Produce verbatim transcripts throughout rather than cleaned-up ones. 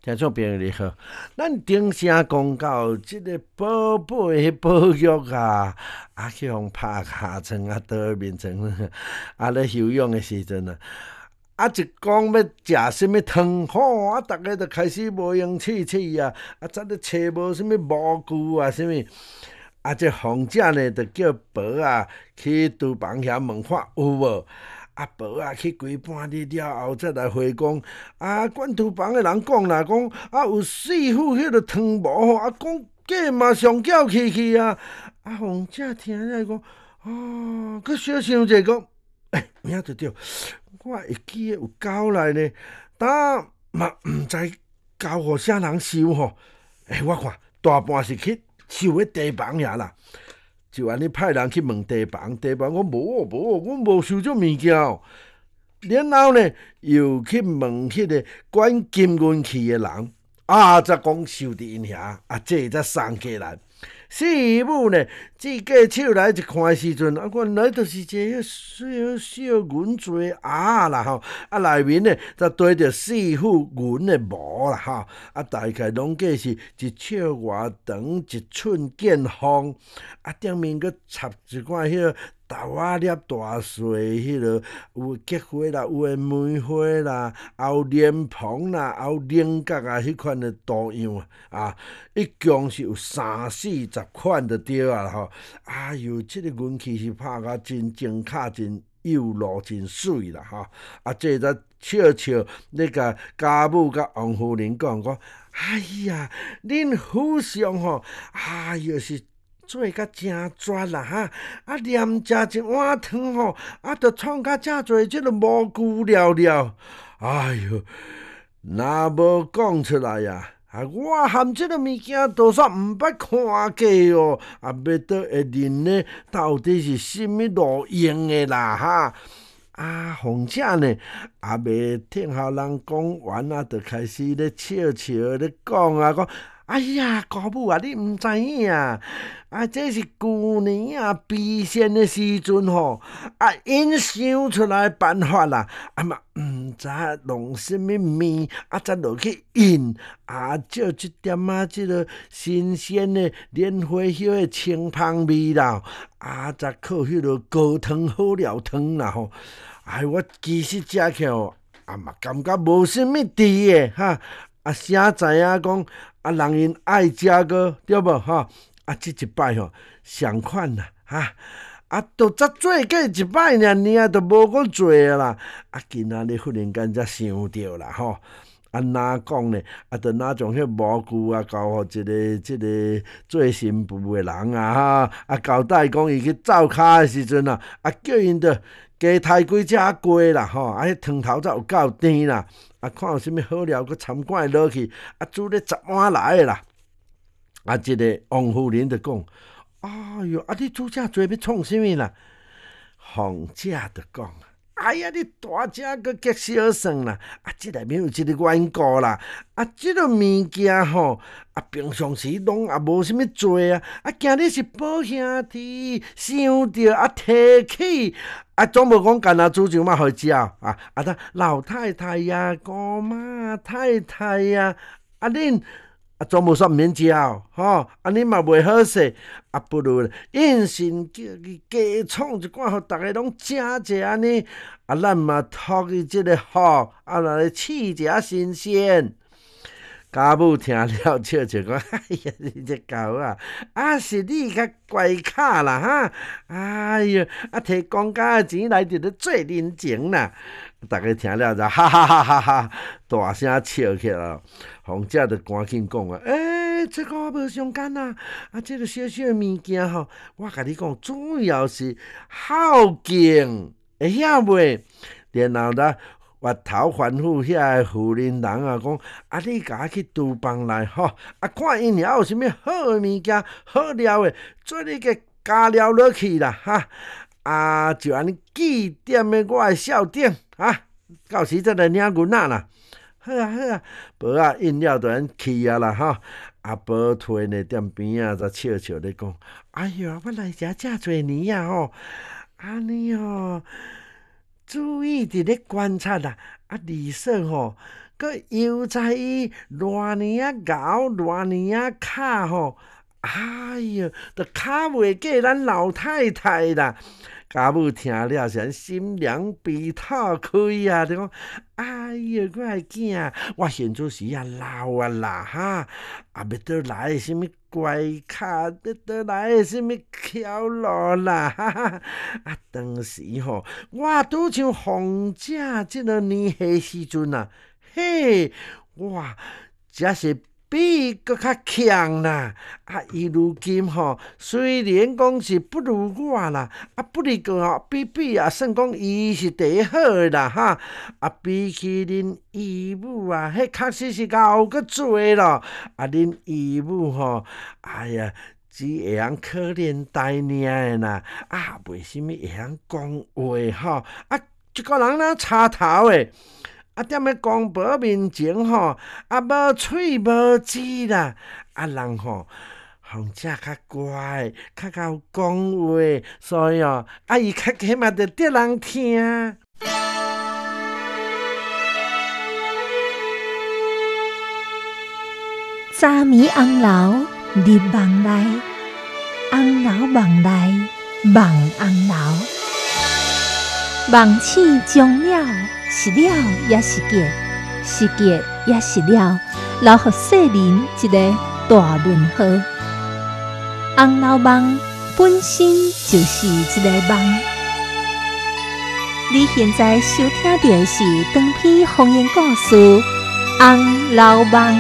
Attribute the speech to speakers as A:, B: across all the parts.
A: 听众朋友你好，咱顶声讲到即个宝贝的保育啊，啊去互拍下床啊，倒面床啊咧休养的时阵啊，啊一讲要食什物汤，吼啊，逐个就开始无用气气啊，啊再咧找无什物蘑菇啊，什物啊，这凤姐呢，就叫婆啊去厨房遐问看有无。啊，婆啊，去规半日了后，才来回讲。啊，管厨房的人讲啦，讲啊有四副迄个汤无吼，啊讲计嘛上缴气气啊。啊，凤姐听了讲，哦，佮小想者讲，诶，影着着，我会记得有狗来呢，但嘛毋知交互啥人收吼。诶，我看大半是去收迄地房遐啦。就安尼派人去问地房，地房讲无无，阮无收这物件哦。然后呢，又去问迄个管金运气的人，啊，则讲收伫因遐，啊，这才送过来。四母呢，自过手来一看时阵，啊，原来就是一个小小银做鸭啦吼，啊，内面呢则堆着四副银的毛啦吼，啊，大概拢计是一尺外长，一寸见方，啊，顶面佫插一罐迄个豆仔粒大细，迄落有菊花啦，有诶梅花啦，后莲蓬啦，后菱角啊，迄款诶图样啊，啊，一共是有三四十款就对啊吼。哎哟，即、这个运气是拍甲真正卡真幼路真水啦吼。啊，这则笑笑咧甲家母甲王夫人讲讲，哎呀，恁府上吼，哎哟是。做甲真绝啦哈！啊，连食一碗汤吼，啊，着创甲遮侪即个蘑菇了了。哎哟，若无讲出来呀、啊，啊，我含即个物件多煞毋捌看过哦。啊，要倒会认呢，到底是甚物路用的啦哈？啊，凤姐呢，也未听候人讲完啊，就开始咧笑笑咧讲啊，讲。哎呀，姑母啊，你毋知影啊？啊，这是旧年啊，避仙的时阵吼，啊，因想出来办法啦，啊嘛，毋知弄什么面，啊，才落去印，啊，借一点啊，即个新鲜的莲花叶的清芳味啦，啊，才靠迄个高汤好料汤啦吼。哎，我其实食起哦，啊嘛，感觉无什么甜的哈。啊，啥知影讲啊，人因爱食个对无吼？啊，即一摆吼，上款啦哈！啊，都才做过一摆尔尔，都无搁做啊啦。啊，今仔日忽然间才想着啦吼。啊，哪讲呢？啊，着哪将迄蘑菇啊，交互一个即个做新妇的人啊哈！啊，交代讲伊去灶骹的时阵啊，啊，叫因着加抬几只鸡啦吼，啊，迄汤头才有够甜啦。啊，看有啥物好料，佮参罐落去，啊，煮咧十碗来的啦。啊，即个王夫人就讲，哎哟，啊，你煮遮多要创啥物啦？凤姐就讲，哎呀，你大只佮极小算啦，啊，即内面有一个缘故啦，啊，即个物件吼，啊，平常时拢也无啥物做啊，啊，今日是宝兄弟想着啊，提起。啊，总无讲干那煮上嘛，互伊食啊！啊，他老太太呀、姑妈太太呀，啊恁啊总无煞毋免食哦，吼！啊恁嘛袂好势，啊不如应信叫伊加创一罐，互逐个拢食者安尼，啊咱嘛托伊即个福，啊来试者新鲜。家母听了笑笑讲：“哎呀，你这狗啊，啊是你较乖卡啦哈！哎哟，啊摕公家的钱来伫咧做人情啦。”大家听了就哈哈哈哈哈，大声笑起来。凤姐就赶紧讲啊：“诶、欸，这个我无相干啦，啊，这个小小物件吼，我甲你讲，主要是孝敬，会晓袂？然后呢？”越头反复遐个妇人人啊，讲啊，你甲我去厨房内吼，啊，看因遐有啥物好诶物件、好料诶，做你个加料落去啦，哈！啊，就安尼记点诶我诶笑点啊，到时再来领银仔啦。好啊好啊，婆啊应了就安去啊啦吼。阿婆推呢踮边仔则笑笑咧讲：哎哟，我来遮遮侪年啊吼，安尼吼。 注意伫咧观察啦，啊，二嫂吼，佮又在伊偌年啊咬，偌年啊卡吼，哎哟，都卡袂过咱老太太啦。家母听了是心凉鼻透开啊！就讲，哎哟，我的囝，我现做时啊老啊啦哈，啊要倒来的什物怪卡，要倒来的什物巧路啦哈哈！啊，当时吼，我拄像凤姐即个年岁时阵啊，嘿，哇，真是。比伊搁较强啦！啊，伊如今吼，虽然讲是不如我啦，啊，不如个吼，比比啊，算讲伊是第一好诶啦哈！啊，比起恁姨母啊，迄确实是熬搁济咯。啊，恁姨母吼，哎呀，只会晓可怜呆尔诶啦，啊，袂啥物会晓讲话吼，啊，一个人哪插头诶。啊，踮咧公婆面前吼，啊无喙无舌啦，啊人吼，凤姐较乖，较会讲话，所以哦，啊伊较起码着得人听。
B: 早暝红楼入梦内，红楼梦内梦红楼，梦醒终了。是了也是结，是结也是了，留予世人一个大问号。红楼梦本身就是一个梦。你现在收听到的是长篇方言故事《红楼梦》。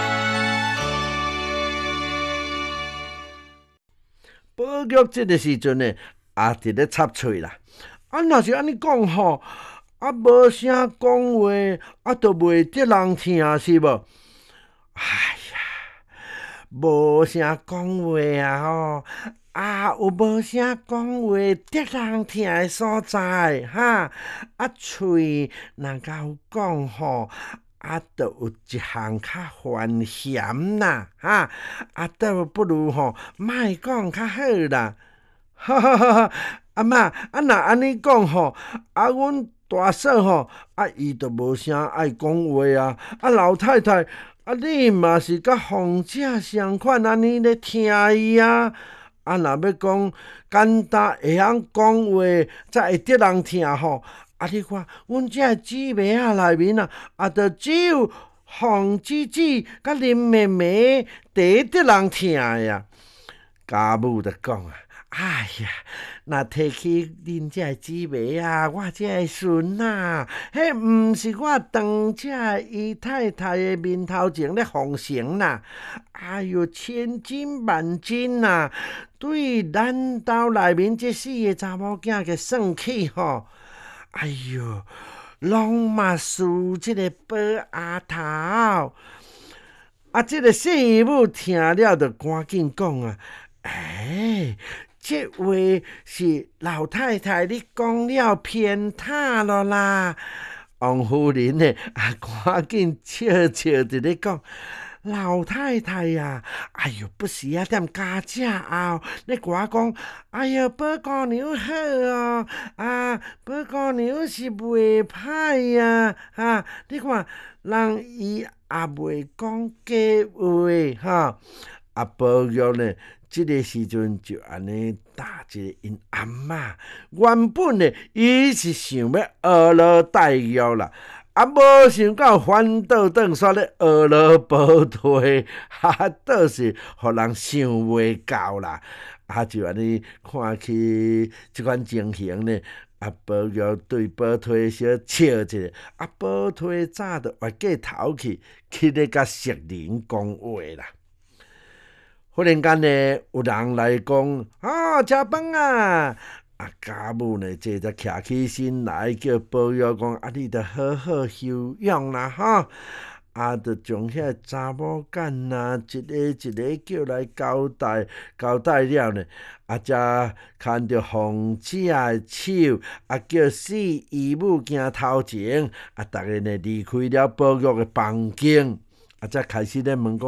A: 宝玉这个时阵呢，也伫咧插喙啦。啊，若是安尼讲吼。啊，无啥讲话，啊，都袂得人听是无？哎呀，无啥讲话啊吼，啊，有无啥讲话得人听的所在哈？啊，喙若甲有讲吼，啊，都有一项较烦嫌啦哈，啊，倒不如吼，莫讲较好啦。哈哈哈哈！阿嬷，啊，若安尼讲吼，啊，阮。大嫂吼，啊，伊都无啥爱讲话啊！啊，老太太，啊，你嘛是甲凤姐相款安尼咧听伊啊！啊，若要讲简单会晓讲话，才会得人听吼。啊，你看，阮遮姊妹仔内面啊，啊，就只有凤姊姊甲林妹妹第一得人听的啊。家母就讲啊。哎呀，若提起恁遮个姊妹啊，我遮个孙啊，迄毋是我当遮姨太太的面头前咧奉承啦。哎哟，千金万金啊！对咱兜内面这四个查某囝个算起吼，哎哟，拢嘛输即个宝阿头。啊，即、这个媳妇听了就赶紧讲啊，哎。这话是老太太你讲了偏袒了啦！王夫人呢，啊，赶紧笑笑伫咧讲，老太太呀、啊，哎哟，不时啊踮家姐后，咧甲我讲，哎哟，宝姑娘好哦，啊，宝姑娘是袂歹呀，啊，你看人伊也袂讲假话哈，啊，宝玉呢？即个时阵就安尼打一个因阿嬷，原本呢，伊是想要学罗带玉啦，啊，无想到反倒转煞咧学罗保退，哈，倒是互人想袂到啦。啊，就安尼看起即款情形呢，啊，宝玉对宝退小笑一下，啊，宝退早就歪过头去，去咧甲熟人讲话啦。忽然间呢，有人来讲，啊，食饭啊！啊，家母呢，这才徛起身来，叫宝玉讲，啊，你着好好休养啦，哈！啊，着将遐查某囝啊，一个一个叫来交代，交代了呢，啊，才牵着凤姐的手，啊，叫四姨母行头前，啊，逐个呢离开了宝玉的房间。啊，才开始咧问讲，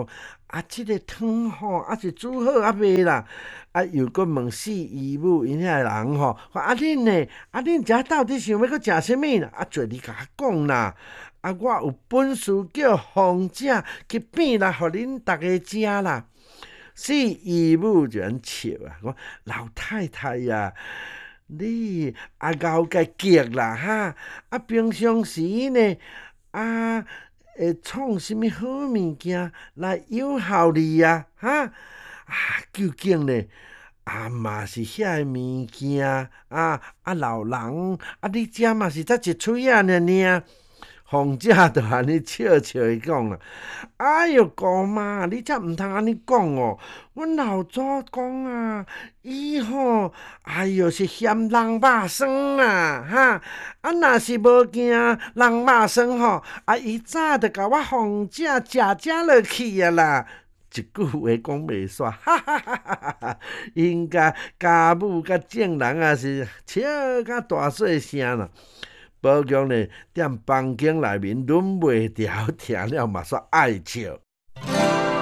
A: 啊，即、这个汤吼，啊是煮好啊未啦？啊，又搁问四姨母因遐人吼，啊恁呢？啊恁遮到底想要搁食啥物啦？啊，做你甲我讲啦。啊，我有本事叫凤姐去变来，互恁逐个食啦。四姨母就安笑啊，讲老太太呀、啊，你啊熬个极啦哈！啊，平常时呢，啊会创啥物好物件来诱效你啊？哈啊，究竟呢？啊嘛是遐物件啊啊老人啊，你遮嘛是才一喙仔尔尔。凤姐就安尼笑笑伊讲啦，哎哟姑妈，你则毋通安尼讲哦。阮老祖讲啊，伊吼，哎哟是嫌人肉酸啦，哈！啊，若是无惊人肉酸吼，啊，伊早就甲我凤姐食食落去啊啦。一句话讲袂煞，哈哈哈哈哈！应该家母甲众人也是笑甲大细声啦。宝玉呢，踮房间内面忍袂牢，听了嘛煞爱笑。